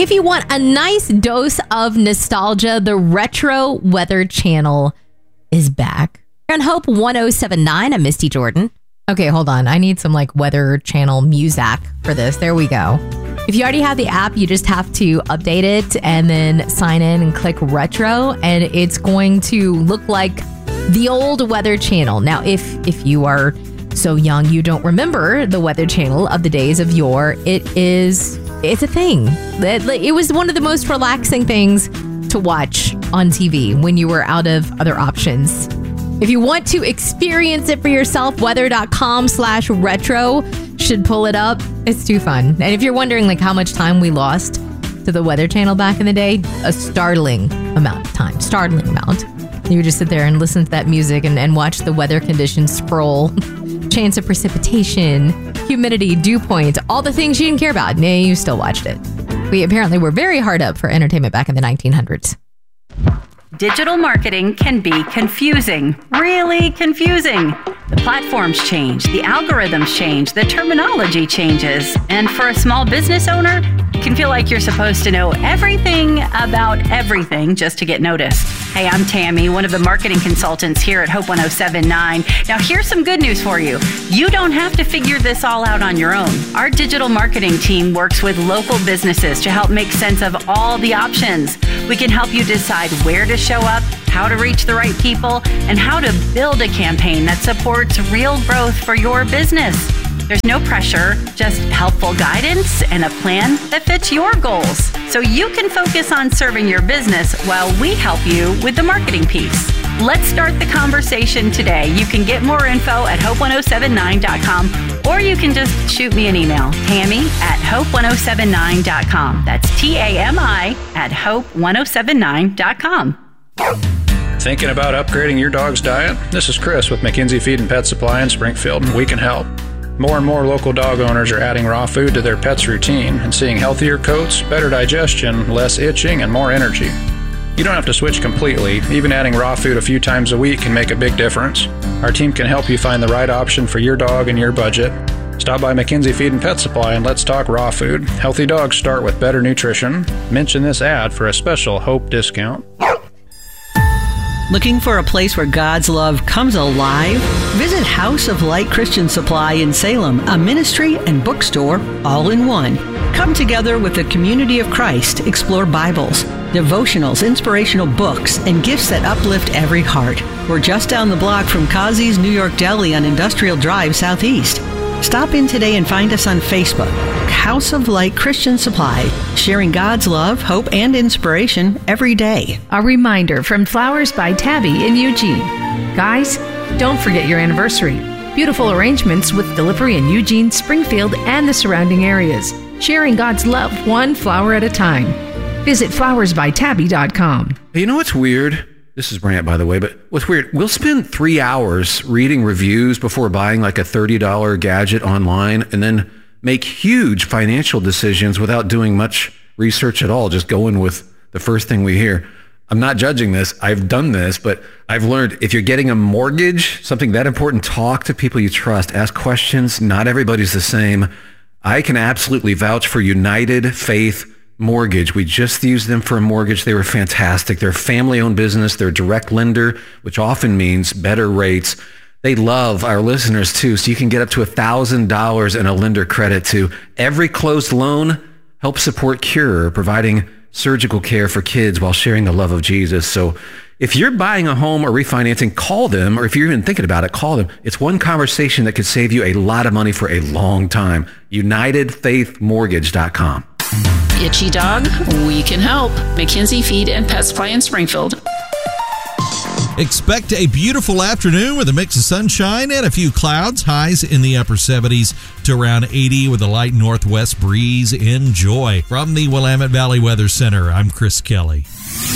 If you want a nice dose of nostalgia, the Retro Weather Channel is back. On Hope 1079, I'm Misty Jordan. Okay, hold on. I need some Weather Channel music for this. There we go. If you already have the app, you just have to update it and then sign in and click Retro, and it's going to look like the old Weather Channel. Now, if you are so young you don't remember the Weather Channel of the days of yore, it's a thing. It was one of the most relaxing things to watch on TV when you were out of other options. If you want to experience it for yourself, weather.com/retro should pull it up. It's too fun. And if you're wondering how much time we lost to the Weather Channel back in the day, a startling amount of time. Startling amount. You would just sit there and listen to that music and watch the weather conditions scroll. Chance of precipitation, humidity, dew point, all the things you didn't care about. Nah, you still watched it. We apparently were very hard up for entertainment back in the 1900s. Digital marketing can be confusing, really confusing. The platforms change, the algorithms change, the terminology changes. And for a small business owner, it can feel like you're supposed to know everything about everything just to get noticed. Hey, I'm Tammy, one of the marketing consultants here at Hope 1079. Now, here's some good news for you. You don't have to figure this all out on your own. Our digital marketing team works with local businesses to help make sense of all the options. We can help you decide where to show up, how to reach the right people, and how to build a campaign that supports real growth for your business. There's no pressure, just helpful guidance and a plan that fits your goals. So you can focus on serving your business while we help you with the marketing piece. Let's start the conversation today. You can get more info at hope1079.com, or you can just shoot me an email, Tammy@hope1079.com. That's TAMI@hope1079.com. Thinking about upgrading your dog's diet? This is Chris with McKinsey Feed and Pet Supply in Springfield, and we can help. More and more local dog owners are adding raw food to their pets' routine and seeing healthier coats, better digestion, less itching, and more energy. You don't have to switch completely. Even adding raw food a few times a week can make a big difference. Our team can help you find the right option for your dog and your budget. Stop by McKinsey Feed and Pet Supply and let's talk raw food. Healthy dogs start with better nutrition. Mention this ad for a special Hope discount. Looking for a place where God's love comes alive? Visit House of Light Christian Supply in Salem, a ministry and bookstore all in one. Come together with the community of Christ, explore Bibles, devotionals, inspirational books, and gifts that uplift every heart. We're just down the block from Kazi's New York Deli on Industrial Drive Southeast. Stop in today and find us on Facebook. House of Light Christian Supply, sharing God's love, hope, and inspiration every day. A reminder from Flowers by Tabby in Eugene. Guys, don't forget your anniversary. Beautiful arrangements with delivery in Eugene, Springfield, and the surrounding areas. Sharing God's love one flower at a time. Visit flowersbytabby.com. Hey, you know what's weird? This is Brant, by the way, but what's weird, we'll spend 3 hours reading reviews before buying a $30 gadget online and then make huge financial decisions without doing much research at all, just going with the first thing we hear. I'm not judging this. I've done this, but I've learned if you're getting a mortgage, something that important, talk to people you trust, ask questions. Not everybody's the same. I can absolutely vouch for United Faith Mortgage. We just used them for a mortgage. They were fantastic. They're a family-owned business. They're a direct lender, which often means better rates. They love our listeners too, so you can get up to $1,000 in a lender credit to every closed loan. Help support Cure, providing surgical care for kids while sharing the love of Jesus. So if you're buying a home or refinancing, call them, or if you're even thinking about it, call them. It's one conversation that could save you a lot of money for a long time. UnitedFaithMortgage.com. Itchy dog? We can help. McKinsey Feed and Pet Supply in Springfield. Expect a beautiful afternoon with a mix of sunshine and a few clouds. Highs in the upper 70s to around 80 with a light northwest breeze. Enjoy. From the Willamette Valley Weather Center, I'm Chris Kelly.